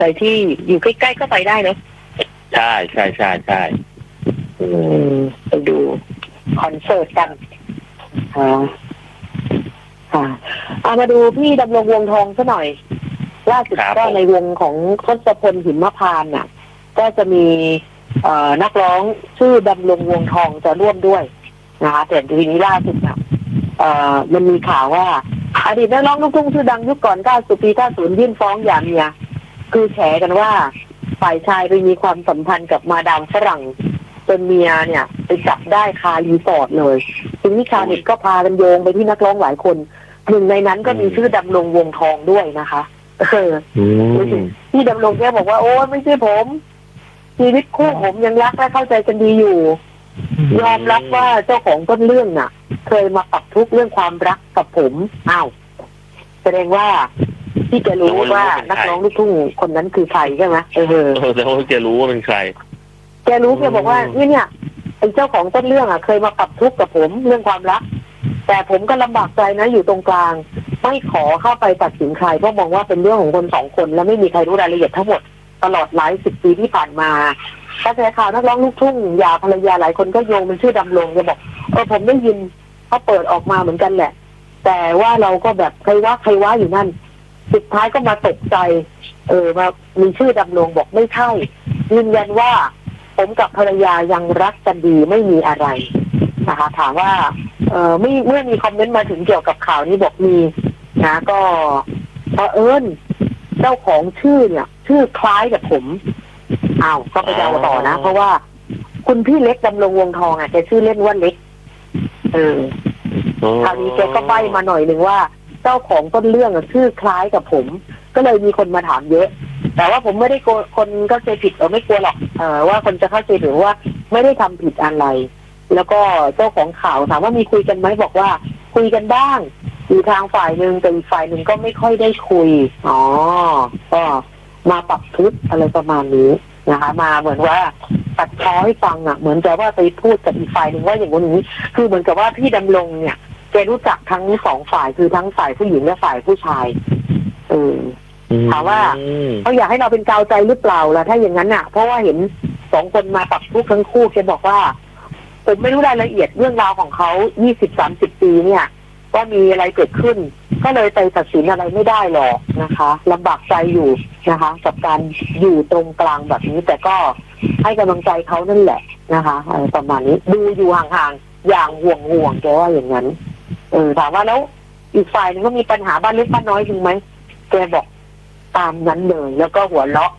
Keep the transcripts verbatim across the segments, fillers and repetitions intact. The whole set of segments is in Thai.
ไปที่อยู่ใกล้ๆก็ไปได้เนอะใช่ใช่ใช่ใช่อืมไปดูคอนเสิร์ตกันค่ะค่ะเอามาดูพี่ดำรงวงทองซะหน่อยล่าสุดก็ในวงของทศพลหิมพานต์น่ะก็จะมีเอ่อนักร้องชื่อดำรงวงทองจะร่วมด้วยนะคะแต่ทีนี้ล่าสุดน่ะเอ่อมันมีข่าวว่าอดีตนักร้องลูกทุ่งชื่อดังยุคก่อนเก้าสิบปีเก้าสิบยื่นฟ้องหย่าเมียคือแฉกันว่าฝ่ายชายไปมีความสัมพันธ์กับมาดามฝรั่งจนเมียเนี่ยไปจับได้คารีสอร์ทเลยทีนี้ชาวเน็ตก็พากันโยงไปที่นักร้องหลายคนหนึ่งในนั้นก็มีชื่อดำรงวงทองด้วยนะคะเออที่ดำรงแกบอกว่าโอ้ไม่ใช่ผมชีวิตคู่ผมยังรักและเข้าใจกันดีอยู่ยอมรับว่าเจ้าของต้นเรื่องน่ะเคยมาปรับทุกข์เรื่องความรักกับผมอ้าวแสดงว่าที่แกรู้ว่านักร้องลูกทุ่งคนนั้นคือใครใช่ไหมเออแต่ว่าแกรู้ว่าเป็นใครแกรู้แกบอกว่าเนี่ยเนี่ยไอ้เจ้าของต้นเรื่องอ่ะเคยมาปรับทุกข์กับผมเรื่องความรักแต่ผมก็ลำบากใจนะอยู่ตรงกลางไม่ขอเข้าไปตัดสินใครเพราะมองว่าเป็นเรื่องของคนสองคนและไม่มีใครรู้รายละเอียดทั้งหมดตลอดหลายสิบปีที่ผ่านมากระแสข่าวนักร้องลูกทุ่งหย่าภรรยาหลายคนก็โยงเป็นชื่อดำรงแกบอกเออผมได้ยินเขาเปิดออกมาเหมือนกันแหละแต่ว่าเราก็แบบใครว่าใครว่าอยู่นั่นสุดท้ายก็มาตกใจเออมามีชื่อดำรงบอกไม่ใช่ยืนยันว่าผมกับภรรยายังรักกันดีไม่มีอะไรนะคะถามว่าเออไม่เมื่อมีคอมเมนต์มาถึงเกี่ยวกับข่าวนี้บอกมีนะก็เผอิญเจ้าของชื่อเนี่ยชื่อคล้ายกับผมอ้าวก็ไปเดาต่อนะเพราะว่าคุณพี่เล็กดำรงวงทองอ่ะแกชื่อเล่นว่าเล็กเออคราวนี้แกก็ใบ้มาหน่อยหนึ่งว่าเจ้าของต้นเรื่องชื่อคล้ายกับผมก็เลยมีคนมาถามเยอะแต่ว่าผมไม่ได้คนก็เข้าใจผิดเออไม่กลัวหรอกเออว่าคนจะเข้าใจหรือว่าไม่ได้ทำผิดอะไรแล้วก็เจ้าของข่าวถามว่ามีคุยกันไหมบอกว่าคุยกันบ้างอยู่ทางฝ่ายหนึ่งแต่อีกฝ่ายหนึ่งก็ไม่ค่อยได้คุยอ๋อก็มาปรับทุกข์อะไรประมาณนี้นะคะมาเหมือนว่าตัดพ้อให้ฟังอ่ะเหมือนกับว่าไปพูดกับอีกฝ่ายหนึ่งว่าอย่างนี้คือเหมือนกับว่าพี่ดำรงเนี่ยแกรู้จักทั้งสองฝ่ายคือทั้งฝ่ายผู้หญิงและฝ่ายผู้ชายเออถามว่าเขาอยากให้เราเป็นกาวใจหรือเปล่าล่ะถ้าอย่างนั้นน่ะเพราะว่าเห็นสองคนมาปรับทุกข์ทั้งคู่แกบอกว่าผมไม่รู้รายละเอียดเรื่องราวของเขา ยี่สิบ สามสิบ ปีเนี่ยว่ามีอะไรเกิดขึ้นก็เลยไปตัดสินอะไรไม่ได้หรอกนะคะลำบากใจอยู่นะคะกับการอยู่ตรงกลางแบบนี้แต่ก็ให้กำลังใจเขานั่นแหละนะคะประมาณนี้ดูอยู่ห่างๆอย่างห่วงห่วงแกว่าอย่างนั้นเออถามว่าแล้วอีกฝ่ายนึงก็มีปัญหาบ้านเล็กบ้านน้อยจริงไหมแกบอกตามนั้นเลยแล้วก็หัวเราะ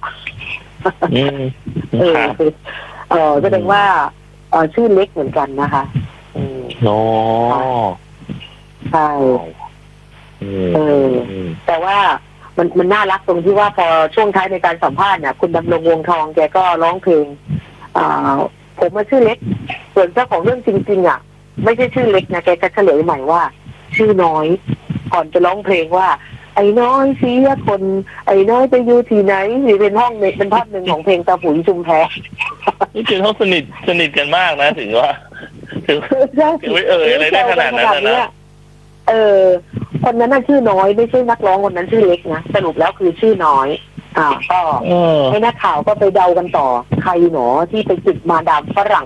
เออเออแสดงว่าเออชื่อเล็กเหมือนกันนะคะโอ้ใช่เออแต่ว่ามันมันน่ารักตรงที่ว่าพอช่วงท้ายในการสัมภาษณ์เนี่ยคุณดำรงวงทองแกก็ร้องเพลงอ่าผมมาชื่อเล็กส่วนเจ้าของเรื่องจริงๆอ่ะไม่ใช่ชื่อเล็กนะแกก็เฉลยใหม่ว่าชื่อน้อยก่อนจะร้องเพลงว่าไอ้น้อยเสียคนไอ้น้อยไปอยู่ที่ไหนนี่เป็นห้องเป็นภาพหนึ่งของเพลงตาปุ๋ยชุมแพนี่คือเขาสนิทสนิทกันมากนะถึงว่าถึงถึงไม่เอ่ยอะไรได้ขนาดนั้นนะเออคนนั้นน่ะชื่อน้อยไม่ใช่นักร้องคนนั้นชื่อเล็กนะสรุปแล้วคือชื่อน้อยอ่าก็ให้นักข่าวก็ไปเดากันต่อใครหนอที่ไปจิกมาดามฝรั่ง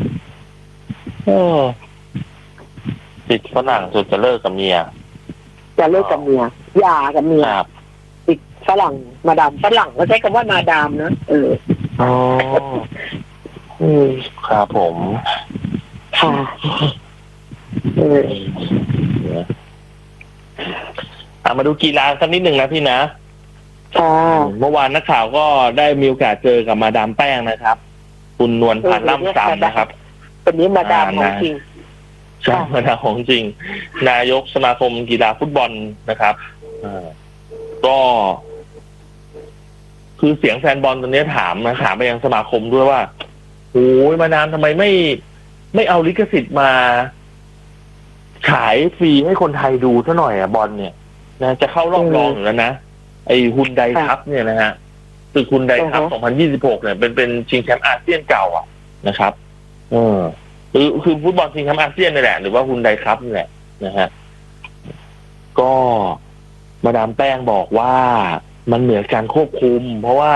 จิกฝรั่งสุดจะเลิกกับเมียจะเลิกกับเมียหย่ากับเมียจิกฝรั่งมาดามฝรั่งก็ใช้คำว่ามาดามนะเอออ๋ออืมครับผมค่ะเอออ่ะมาดูกีฬาสักนิดหนึ่งนะพี่นะเมื่อวานนักข่าวก็ได้มีโอกาสเจอกับมาดามแป้งนะครับคุณนวลพันธ์ล่ำซำนะครับเป็นนี้มาดามของจริงใช่มาดามของจริงนายกสมาคมกีฬาฟุตบอลนะครับก็คือเสียงแฟนบอลตอนนี้ถามนะถามไปยังสมาคมด้วยว่าโอ้ยมาดามทำไมไม่ไม่เอาลิขสิทธิ์มาขายฟรีให้คนไทยดูซะหน่อยอ่ะบอลเนี่ยนะจะเข้ารอบรองอยู่แล้วนะไอ้ฮุนไดคัพเนี่ยนะฮะคือฮุนไดคัพสองพันยี่สิบหกเนี่ยเป็นเป็นชิงแชมป์อาเซียนเก่าอ่ะนะครับเออคือคือฟุตบอลชิงแชมป์อาเซียนนี่แหละหรือว่าฮุนไดคัพนี่แหละนะฮะก็มาดามแป้งบอกว่ามันเหนือการควบคุมเพราะว่า